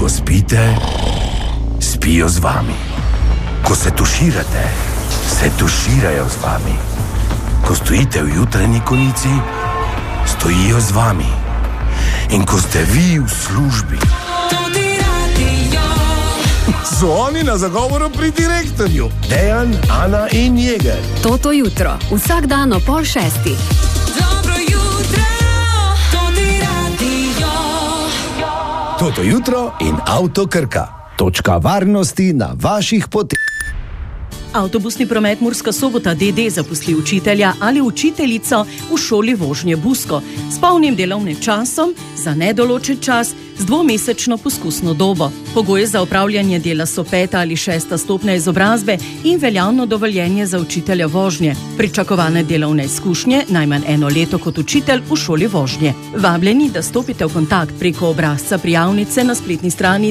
Ko spite, spijo z vami. Ko se tuširate, se tuširajo z vami. Ko stojite v jutranji konici, stojijo z vami. In ko ste vi v službi, so oni na zagovoru pri direktorju. Dejan, Ana in Jeger. Toto jutro, vsak dan o 5:30. Dobro jutro, Toti radio. Toto jutro in Avto Krka. Točka varnosti na vaših poteh. Avtobusni promet Murska Sobota d.d. zaposli učitelja ali učiteljico v šoli vožnje Busko s polnim delovnim časom za nedoločen čas z 2-mesečno poskusno dobo. Pogoje za opravljanje dela so 5. ali 6. stopnja izobrazbe in veljavno dovoljenje za učitelja vožnje. Pričakovane delovne izkušnje najmanj 1 leto kot učitelj v šoli vožnje. Vabljeni, da stopite v kontakt preko obrazca prijavnice na spletni strani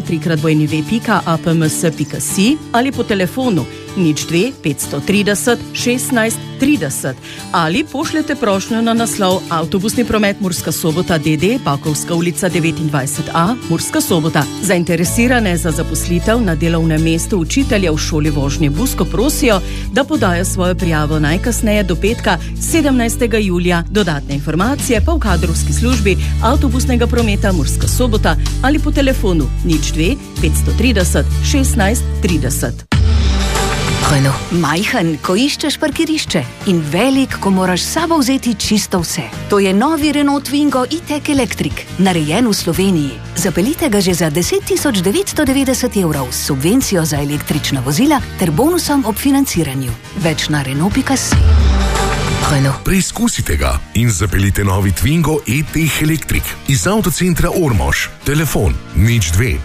www.apms.si ali po telefonu 02 530 16 30 ali pošljete prošnjo na naslov Avtobusni promet Murska Sobota d.d. Bakovska ulica 29a, Murska Sobota. Zainteresirane za zaposlitev na delovnem mestu učitelja v šoli vožnje Busko prosijo, da podajo svojo prijavo najkasneje do petka 17. julija. Dodatne informacije pa v kadrovski službi Avtobusnega prometa Murska Sobota ali po telefonu 02 530 16 30. Renault. Majhen, ko iščeš parkirišče in velik, ko moraš s sabo vzeti čisto vse. To je novi Renault Twingo E-Tech Electric, narejen v Sloveniji. Zapeljite ga že za 10.990 evrov s subvencijo za električna vozila ter bonusom ob financiranju. Več na Renault.si. Renault. Preizkusite ga in zapeljite novi Twingo E-Tech Electric iz avtocentra Ormož. Telefon 02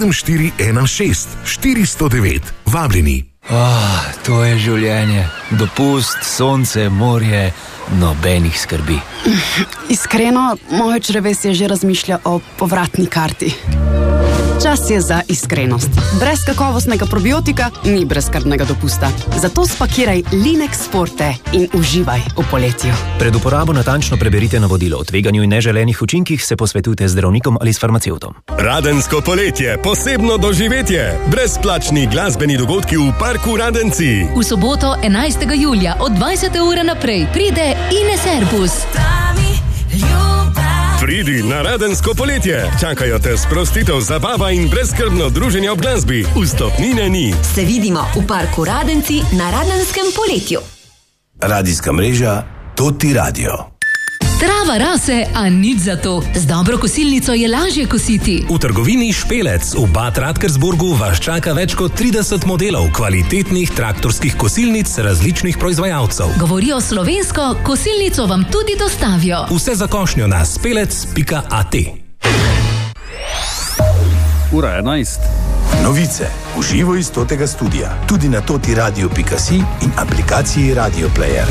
7416 409. Vabljeni. To je življenje. Dopust, sonce, morje, nobenih skrbi. Iskreno, moje črevesje že razmišlja o povratni karti. Čas je za iskrenost. Brez kakovostnega probiotika ni brezskrbnega dopusta. Zato spakiraj Linex Forte in uživaj v poletju. Pred uporabo natančno preberite navodilo o tveganju in neželenih učinkih, se posvetujte z zdravnikom ali s farmacevtom. Radensko poletje, posebno doživetje. Brezplačni glasbeni dogodki v parku Radenci. V soboto 11. julija od 20. ure naprej pride Ines Erbus. Pridi na Radensko poletje. Čakajo te sprostitev, zabava in brezskrbno druženje ob glasbi. Vstopnine ni. Se vidimo v parku Radenci na Radenskem poletju. Radijska mreža Toti radio. Trava rase, a nič za to. Z dobro kosilnico je lažje kositi. V trgovini Špelec v Bad Radkersburgu vas čaka več kot 30 modelov kvalitetnih traktorskih kosilnic različnih proizvajalcev. Govorijo slovensko, kosilnico vam tudi dostavijo. Vse za košnjo na spelec.at. Ura 11. Novice v živo iz Totega studia. Tudi na totiradio.si in aplikaciji Radio Player.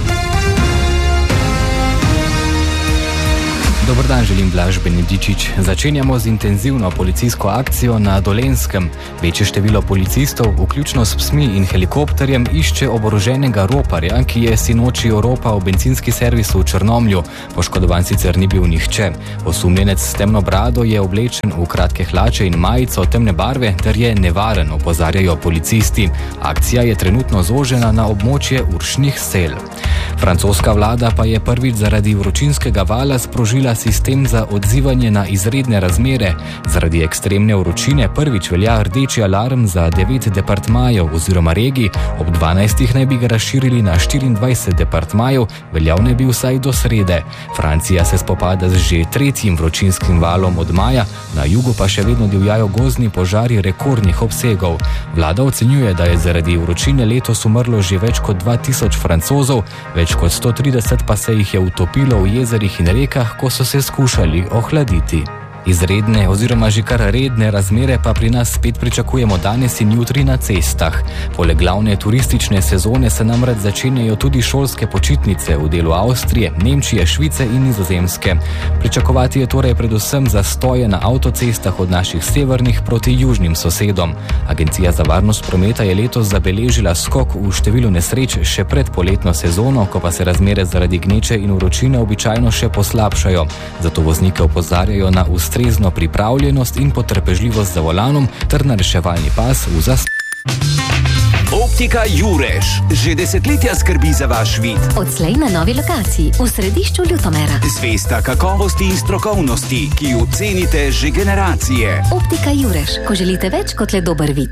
Dobar dan, želim Blaž Benedičič. Začenjamo z intenzivno policijsko akcijo na Dolenjskem. Večje število policistov, vključno s psmi in helikopterjem, išče oboroženega roparja, ki je sinoči oropal bencinski servis v Črnomlju. Poškodovan sicer ni bil nihče. Osumljenec s temno brado je oblečen v kratke hlače in majico temne barve ter je nevaren, opozarjajo policisti. Akcija je trenutno zožena na območje Uršnih sel. Francoska vlada pa je prvič zaradi vročinskega vala sprožila sistem za odzivanje na izredne razmere. Zaradi ekstremne vročine prvič velja rdeči alarm za 9 departmajev oziroma regij, ob 12. naj bi ga razširili na 24 departmajev, veljal naj bi vsaj do srede. Francija se spopada z že tretjim vročinskim valom od maja, na jugu pa še vedno divjajo gozdni požari rekordnih obsegov. Vlada ocenjuje, da je zaradi vročine letos umrlo že več kot 2000 Francozov, več kot 130 pa se jih je utopilo v jezerih in rekah, ko so se skušali ohladiti. Izredne oziroma že kar redne razmere pa pri nas spet pričakujemo danes in jutri na cestah. Poleg glavne turistične sezone se namreč začenjajo tudi šolske počitnice v delu Avstrije, Nemčije, Švice in Nizozemske. Pričakovati je torej predvsem zastoje na avtocestah od naših severnih proti južnim sosedom. Agencija za varnost prometa je letos zabeležila skok v številu nesreč še pred poletno sezono, ko pa se razmere zaradi gneče in vročine običajno še poslabšajo. Zato voznike opozarjajo na ustrezno ustrezno pripravljenost in potrpežljivost za volanom ter na reševalni pas v Optika Jurež že desetletja skrbi za vaš vid. Odslej na novi lokaciji v središču Ljutomera. Zvesta kakovosti in strokovnosti, ki jo cenite že generacije. Optika Jurež, ko želite več kot le dober vid.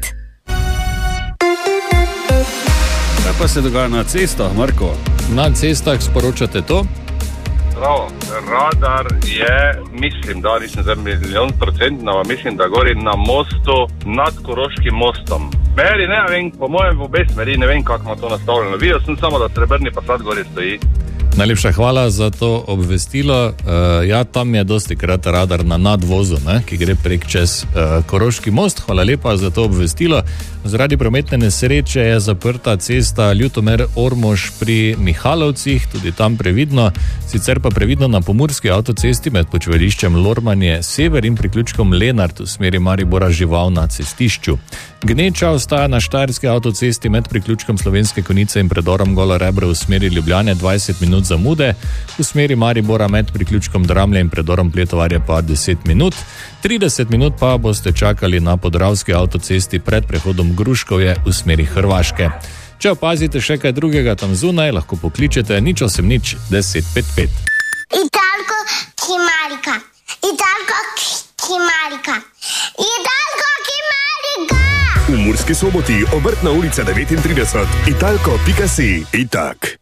Kaj pa se dogaja na cestah, Marko? Na cestah sporočate to? Bravo, radar je, mislim, da nisem za 100%, mislim, da gori na mostu nad Koroškim mostom. Smeri, ne vem, po mojem v obe smeri, ne vem, kako ima to nastavljeno. Videl sem samo, da Srebrni Passat gori stoji. Najlepša hvala za to obvestilo. Ja, tam je dosti krat radar na nadvozu, ki gre prek čez Koroški most. Hvala lepa za to obvestilo. Zaradi prometne nesreče je zaprta cesta Ljutomer-Ormož pri Mihalovcih, tudi tam previdno. Sicer pa previdno na pomurski avtocesti med počivališčem Lormanje sever in priključkom Lenart v smeri Maribora Žival na cestišču. Gneča ostaja na štajerski avtocesti med priključkom Slovenske Konjice in predorom Gola Rebra v smeri Ljubljane 20 minut zamude, v smeri Maribora med priključkom Dramlje in predorom Pletovarja pa 10 minut. 30 minut pa boste čakali na podravski avtocesti pred prehodom Gruškovje v smeri Hrvaške. Če opazite še kaj drugega tam zunaj, lahko pokličete 0800 1055. Italko Kimarika. Italko Kimarika. Italko Kimarika. V Murski Soboti, Obrtna ulica 39, italko.si. Itak.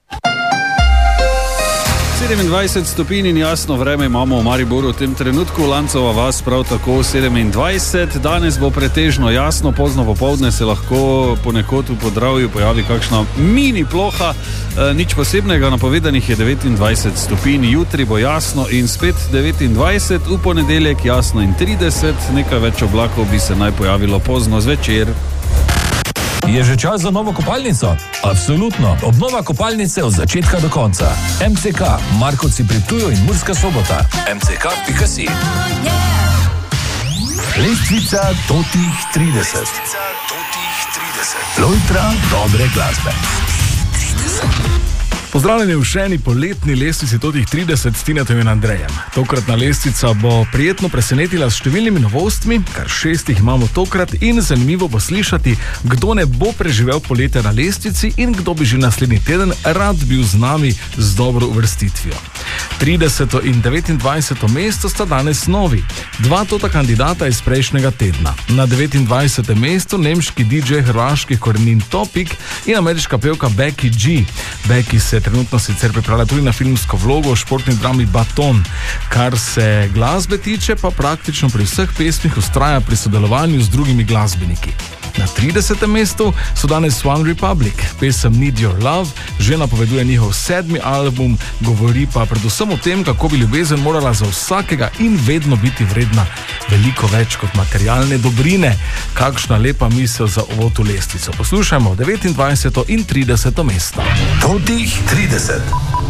27 stopinj in jasno vreme imamo v Mariboru v tem trenutku, Lancova vas prav tako 27. Danes bo pretežno jasno, pozno popoldne se lahko ponekod v Podravju pojavi kakšna mini ploha, nič posebnega, napovedanih je 29 stopinj, jutri bo jasno in spet 29, v ponedeljek jasno in 30, nekaj več oblakov bi se naj pojavilo pozno zvečer. Je že čas za novo kopalnico? Absolutno. Obnova kopalnice od začetka do konca. MCK, Markovci pri Ptuju in Murska Sobota. MCK.si. Lestvica totih 30. Lojtra dobre glasbe. Pozdravljeni v še eni poletni lestvici totih 30 s Tinetom in Andrejem. Tokratna lestvica bo prijetno presenetila s številnimi novostmi, kar 6 jih imamo tokrat in zanimivo bo slišati, kdo ne bo preživel poletje na lestvici in kdo bi že naslednji teden rad bil z nami z dobro uvrstitvijo. 30. in 29. mesto sta danes novi. Dva tota kandidata iz prejšnjega tedna. Na 29. mestu nemški DJ hrvaških korenin Topik in ameriška pevka Becky G. Becky se trenutno sicer pripravlja tudi na filmsko vlogo v športni drami Baton. Kar se glasbe tiče, pa praktično pri vseh pesmih ustraja pri sodelovanju z drugimi glasbeniki. Na 30. mestu so danes One Republic. Pesem Need Your Love že napoveduje njihov 7. album, govori pa predvsem o tem, kako bi ljubezen morala za vsakega in vedno biti vredna veliko več kot materialne dobrine. Kakšna lepa misel za ovo lestvico. Poslušajmo 29. in 30. mesto. Totih 30.